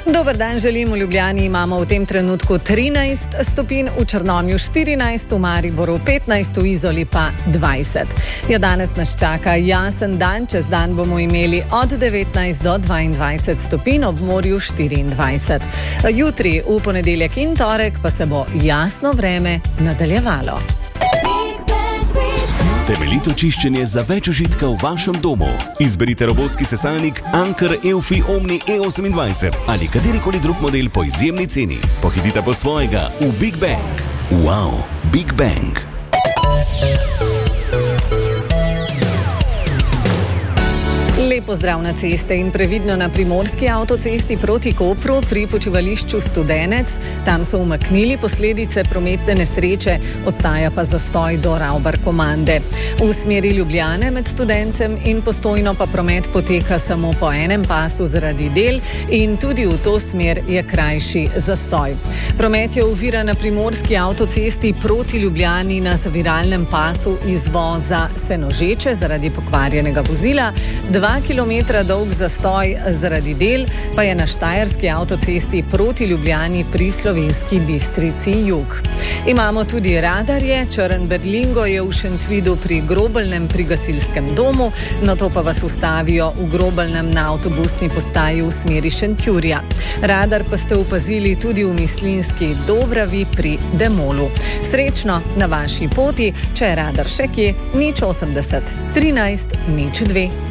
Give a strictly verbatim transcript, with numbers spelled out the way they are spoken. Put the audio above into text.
Dober dan želim, v Ljubljani imamo v tem trenutku trinajst stopinj, v Črnomlju štirinajst, v Mariboru petnajst, v Izoli pa dvajset. Ja, danes nas čaka jasen dan, čez dan bomo imeli od devetnajst do dvaindvajset stopinj, ob morju štiriindvajset. Jutri, v ponedeljek in torek pa se bo jasno vreme nadaljevalo. Temeljito čiščenje za več užitka v vašem domu. Izberite robotski sesalnik Anker Eufy Omni E osemindvajset ali katerikoli drug model po izjemni ceni. Pohitite po svojega v Big Bang. Wow, Big Bang. Lep pozdrav na ceste in previdno na primorski avtocesti proti Kopru pri počivališču Studenec. Tam so umaknili posledice prometne nesreče, ostaja pa zastoj do Ravbar-Komande. V smeri Ljubljane med Studencem in Postojno pa promet poteka samo po enem pasu zaradi del in tudi v to smer je krajši zastoj. Promet je ovira na primorski avtocesti proti Ljubljani na zaviralnem pasu izvoza Senožeče zaradi pokvarjenega vozila. Dva kilometra dolg zastoj zaradi del pa je na štajerski avtocesti proti Ljubljani pri Slovenski Bistrici jug. Imamo tudi radarje, črn berlingo je v Šentvidu pri Grobelnem pri gasilskem domu, nato pa vas ustavijo v Grobelnem na avtobusni postaji v smeri Šentjurja. Radar pa ste opazili tudi v Mislinjski Dobravi pri Demolu. Srečno na vaši poti, če je radar še kje, nič osemdeset, trinajst, nič dve.